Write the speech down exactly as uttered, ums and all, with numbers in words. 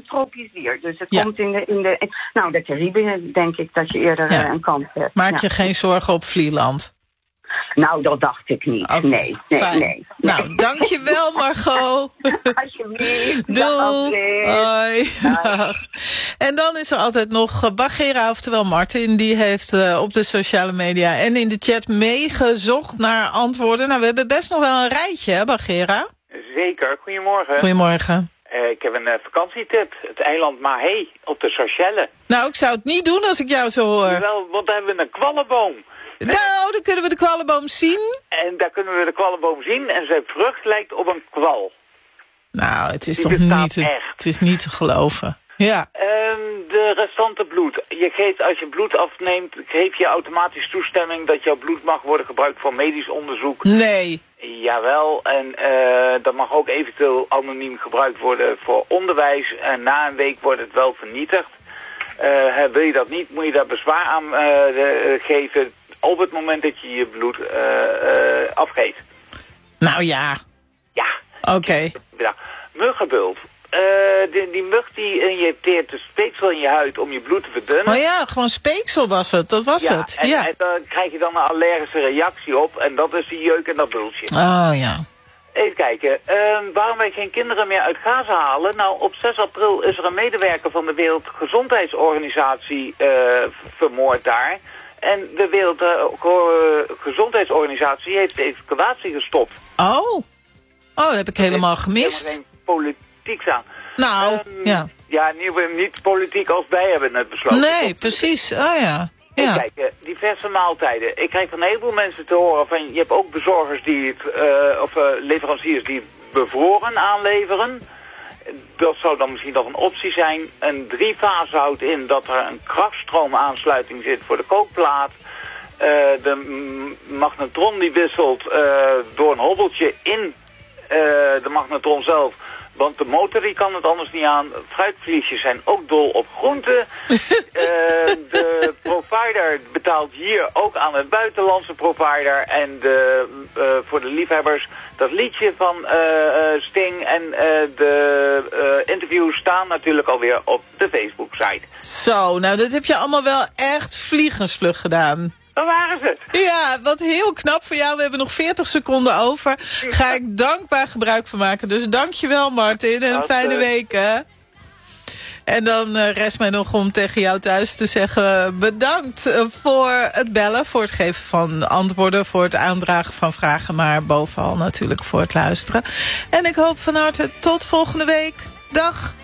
een tropisch dier. Dus het ja. komt in de, in de... Nou, de Cariben denk ik dat je eerder ja. een kans hebt. Maak je ja. geen zorgen op Vlieland? Nou, dat dacht ik niet. Okay. Nee, nee, Fijn. nee. Nou, dankjewel Margot. Alsjeblieft. Doei. Hoi. Dag. En dan is er altijd nog Bagheera, oftewel Martin. Die heeft uh, op de sociale media en in de chat meegezocht naar antwoorden. Nou, we hebben best nog wel een rijtje, hè, Bagheera? Zeker. Goedemorgen. Goedemorgen. Uh, ik heb een uh, vakantietip. Het eiland Mahé op de Seychelles. Nou, ik zou het niet doen als ik jou zo hoor. Wel, want daar hebben we een kwallenboom. Nou, dan kunnen we de kwallenboom zien. En daar kunnen we de kwallenboom zien. En zijn vrucht lijkt op een kwal. Nou, het is Die toch niet te, echt. het is niet te geloven. Ja. Um, de restante bloed. Je geeft, als je bloed afneemt, geef je automatisch toestemming dat jouw bloed mag worden gebruikt voor medisch onderzoek. Nee. Jawel, en uh, dat mag ook eventueel anoniem gebruikt worden voor onderwijs. En na een week wordt het wel vernietigd. Uh, wil je dat niet, moet je daar bezwaar aan uh, de, uh, geven op het moment dat je je bloed uh, uh, afgeeft. Nou ja. Ja. Oké. Okay. Ja. Muggenbult. Uh, die, die mug die injecteert de speeksel in je huid om je bloed te verdunnen. Oh ja, gewoon speeksel was het. Dat was ja, het. En, ja, en daar krijg je dan een allergische reactie op. En dat is die jeuk en dat bultje. Oh ja. Even kijken. Uh, waarom wij geen kinderen meer uit Gaza halen? Nou, op zes april is er een medewerker van de Wereldgezondheidsorganisatie uh, vermoord daar. En de Wereldgezondheidsorganisatie uh, heeft de evacuatie gestopt. Oh. Oh, dat heb ik dat helemaal gemist. Er is geen politiek aan. Nou, um, ja. Ja, niet, niet politiek als wij hebben het besloten. Nee, precies. Oh ja. Ja. Kijk, uh, diverse maaltijden. Ik krijg van een heleboel mensen te horen van... je hebt ook bezorgers die het, uh, of uh, leveranciers die bevroren aanleveren. Dat zou dan misschien nog een optie zijn. Een driefase houdt in dat er een krachtstroomaansluiting zit voor de kookplaat. Uh, de magnetron die wisselt uh, door een hobbeltje in uh, de magnetron zelf... Want de motor die kan het anders niet aan. Fruitvliesjes zijn ook dol op groenten. uh, de provider betaalt hier ook aan het buitenlandse provider. En de, uh, voor de liefhebbers dat liedje van uh, uh, Sting en uh, de uh, interviews staan natuurlijk alweer op de Facebook-site. Zo, nou dat heb je allemaal wel echt vliegensvlug gedaan. Daar waren ze. Ja, wat heel knap voor jou. We hebben nog veertig seconden over. Ga ik dankbaar gebruik van maken. Dus dankjewel Martin en een fijne week hè. En dan uh, rest mij nog om tegen jou thuis te zeggen... bedankt uh, voor het bellen, voor het geven van antwoorden... voor het aandragen van vragen, maar bovenal natuurlijk voor het luisteren. En ik hoop van harte tot volgende week. Dag.